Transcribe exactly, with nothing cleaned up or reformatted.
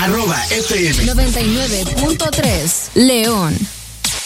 arroba F M noventa y nueve punto tres León.